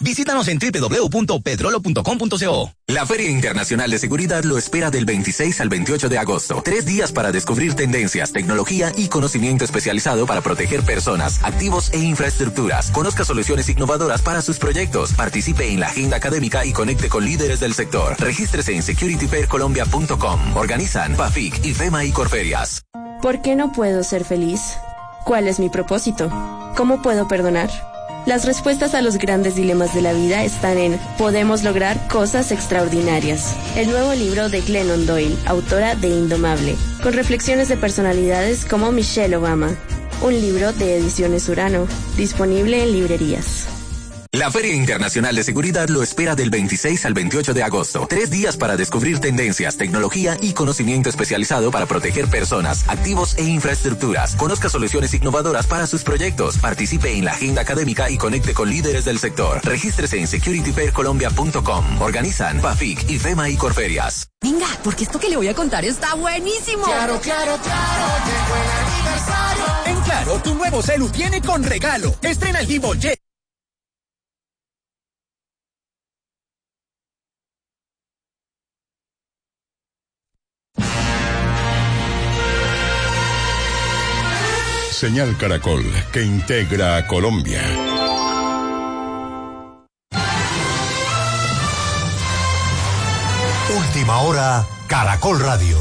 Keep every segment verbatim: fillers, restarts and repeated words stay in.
Visítanos en doble u doble u doble u punto petrolo punto com punto co. La Feria Internacional de Seguridad lo espera del veintiséis al veintiocho de agosto. Tres días para descubrir tendencias, tecnología y conocimiento especializado para proteger personas, activos e infraestructuras. Conozca soluciones innovadoras para sus proyectos. Participe en la agenda académica y conecte con líderes del sector. Regístrese en security fair colombia punto com. Organizan PAFIC, IFEMA y Corferias. ¿Por qué no puedo ser feliz? ¿Cuál es mi propósito? ¿Cómo puedo perdonar? Las respuestas a los grandes dilemas de la vida están en Podemos lograr cosas extraordinarias, el nuevo libro de Glennon Doyle, autora de Indomable, con reflexiones de personalidades como Michelle Obama. Un libro de Ediciones Urano, disponible en librerías. La Feria Internacional de Seguridad lo espera del veintiséis al veintiocho de agosto. Tres días para descubrir tendencias, tecnología y conocimiento especializado para proteger personas, activos e infraestructuras. Conozca soluciones innovadoras para sus proyectos. Participe en la agenda académica y conecte con líderes del sector. Regístrese en security fair colombia punto com. Organizan PAFIC, IFEMA y Corferias. Venga, porque esto que le voy a contar está buenísimo. Claro, claro, claro, llegó el aniversario. En Claro, tu nuevo celu viene con regalo. Estrena el Vivo Y. Señal Caracol, que integra a Colombia. Última hora, Caracol Radio.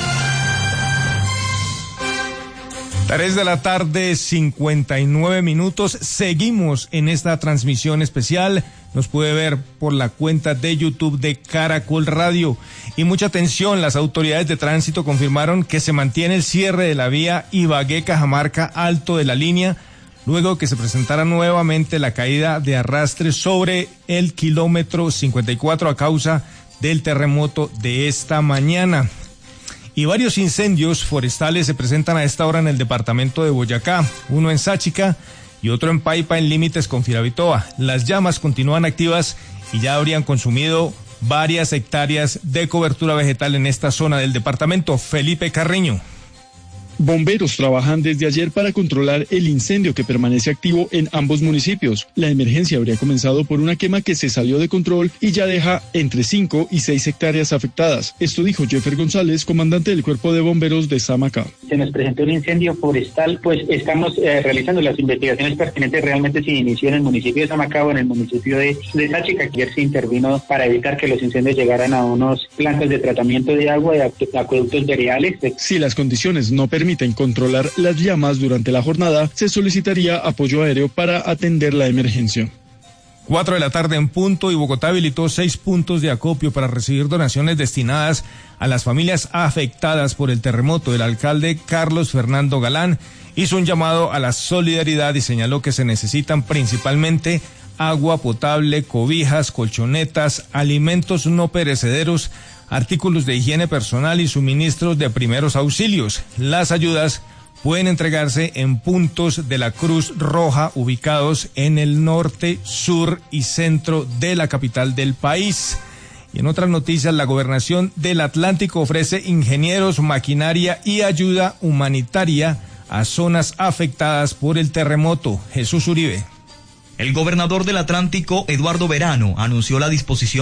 Tres de la tarde, cincuenta y nueve minutos. Seguimos en esta transmisión especial. Nos puede ver por la cuenta de YouTube de Caracol Radio. Y mucha atención, las autoridades de tránsito confirmaron que se mantiene el cierre de la vía Ibagué-Cajamarca Alto de la línea, luego que se presentara nuevamente la caída de arrastre sobre el kilómetro cincuenta y cuatro a causa del terremoto de esta mañana. Y varios incendios forestales se presentan a esta hora en el departamento de Boyacá, uno en Sáchica y otro en Paipa, en límites con Firavitoa. Las llamas continúan activas y ya habrían consumido varias hectáreas de cobertura vegetal en esta zona del departamento. Felipe Carreño. Bomberos trabajan desde ayer para controlar el incendio que permanece activo en ambos municipios. La emergencia habría comenzado por una quema que se salió de control y ya deja entre cinco y seis hectáreas afectadas. Esto dijo Jeffer González, comandante del Cuerpo de Bomberos de Samacá. Se nos presentó un incendio forestal, pues estamos eh, realizando las investigaciones pertinentes realmente si inició en el municipio de Samacá o en el municipio de, de Sáchica, que ayer se intervino para evitar que los incendios llegaran a unos plantas de tratamiento de agua, de acueductos veredales. Si las condiciones no permiten permiten controlar las llamas durante la jornada, se solicitaría apoyo aéreo para atender la emergencia. Cuatro de la tarde en punto y Bogotá habilitó seis puntos de acopio para recibir donaciones destinadas a las familias afectadas por el terremoto. El alcalde Carlos Fernando Galán hizo un llamado a la solidaridad y señaló que se necesitan principalmente agua potable, cobijas, colchonetas, alimentos no perecederos, artículos de higiene personal y suministros de primeros auxilios. Las ayudas pueden entregarse en puntos de la Cruz Roja ubicados en el norte, sur y centro de la capital del país. Y en otras noticias, la Gobernación del Atlántico ofrece ingenieros, maquinaria y ayuda humanitaria a zonas afectadas por el terremoto. Jesús Uribe. El gobernador del Atlántico, Eduardo Verano, anunció la disposición